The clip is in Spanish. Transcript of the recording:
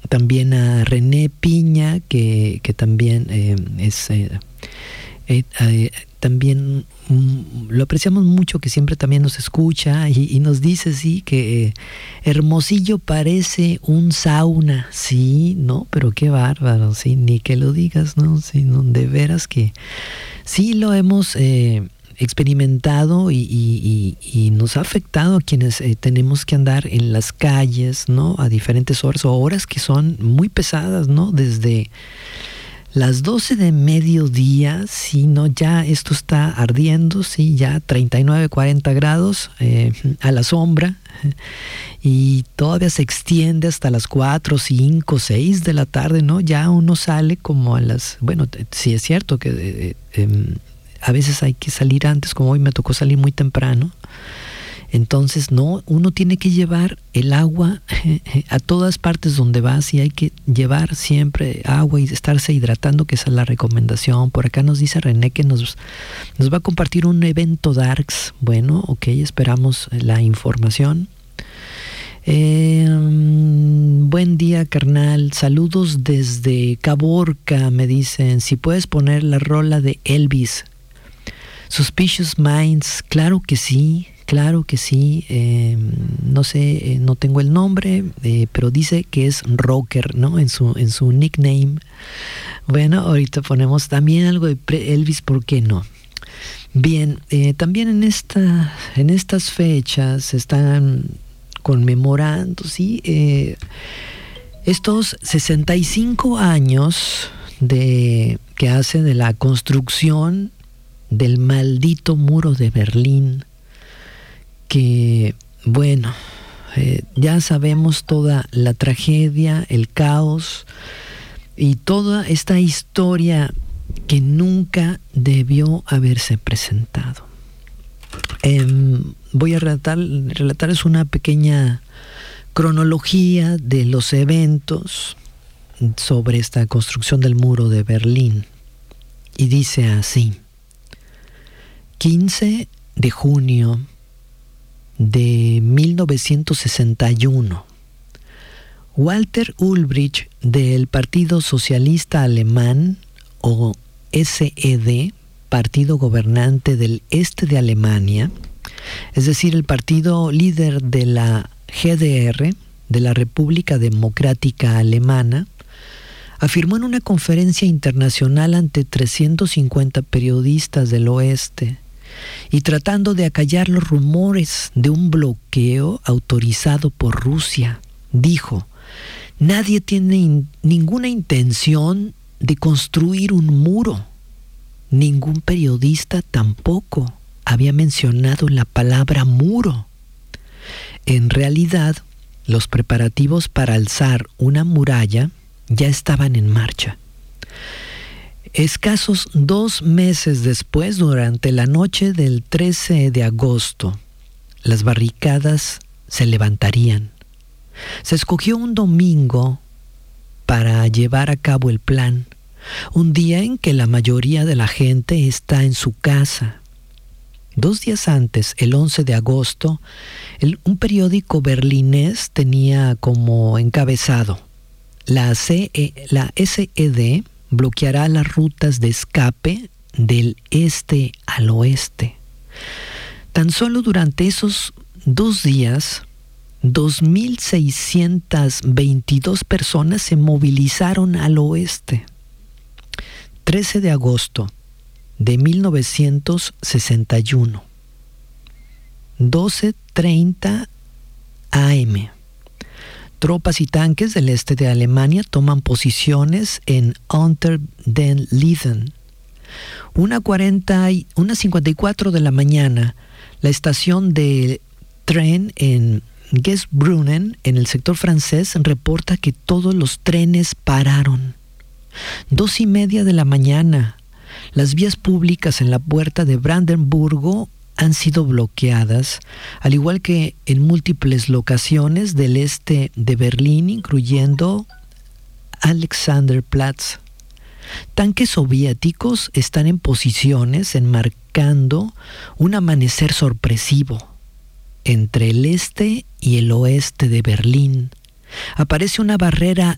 también a René Piña, que también también lo apreciamos mucho, que siempre también nos escucha y nos dice, sí, que Hermosillo parece un sauna, sí, no, pero qué bárbaro, sí, ni que lo digas, no, sí, no, de veras que sí lo hemos experimentado y nos ha afectado a quienes tenemos que andar en las calles, ¿no? A diferentes horas o horas que son muy pesadas, ¿no? Desde las 12 de mediodía, sí, ¿no? Ya esto está ardiendo, sí, ya 39, 40 grados a la sombra, y todavía se extiende hasta las 4, 5, 6 de la tarde, ¿no? Ya uno sale como a las... Bueno, sí es cierto que a veces hay que salir antes, como hoy me tocó salir muy temprano. Entonces, no, uno tiene que llevar el agua a todas partes donde vas, y hay que llevar siempre agua y estarse hidratando, que esa es la recomendación. Por acá nos dice René que nos va a compartir un evento Darks. Bueno, ok, esperamos la información. Buen día, carnal. Saludos desde Caborca, me dicen. Si puedes poner la rola de Elvis, Suspicious Minds. Claro que sí. Claro que sí, no sé, no tengo el nombre, pero dice que es rocker, ¿no? En su nickname. Bueno, ahorita ponemos también algo de Elvis, ¿por qué no? Bien, también en estas fechas se están conmemorando, ¿sí? Estos 65 años que hace de la construcción del maldito muro de Berlín. Que, bueno, ya sabemos toda la tragedia, el caos y toda esta historia que nunca debió haberse presentado. Voy a relatarles una pequeña cronología de los eventos sobre esta construcción del muro de Berlín. Y dice así: 15 de junio de 1961, Walter Ulbricht del Partido Socialista Alemán, o SED, partido gobernante del este de Alemania, es decir, el partido líder de la GDR, de la República Democrática Alemana, afirmó en una conferencia internacional ante 350 periodistas del oeste, y tratando de acallar los rumores de un bloqueo autorizado por Rusia, dijo: nadie tiene ninguna intención de construir un muro. Ningún periodista tampoco había mencionado la palabra muro. En realidad, los preparativos para alzar una muralla ya estaban en marcha. Escasos 2 meses después, durante la noche del 13 de agosto, las barricadas se levantarían. Se escogió un domingo para llevar a cabo el plan, un día en que la mayoría de la gente está en su casa. 2 días antes, el 11 de agosto, un periódico berlinés tenía como encabezado: la SED bloqueará las rutas de escape del este al oeste. Tan solo durante esos 2 días, 2.622 personas se movilizaron al oeste. 13 de agosto de 1961, 12:30 AM. Tropas y tanques del este de Alemania toman posiciones en Unter den Linden. 1:54 de la mañana, la estación de tren en Gesbrunnen, en el sector francés, reporta que todos los trenes pararon. 2:30 de la mañana, las vías públicas en la puerta de Brandenburgo han sido bloqueadas, al igual que en múltiples locaciones del este de Berlín, incluyendo Alexanderplatz. Tanques soviéticos están en posiciones enmarcando un amanecer sorpresivo. Entre el este y el oeste de Berlín aparece una barrera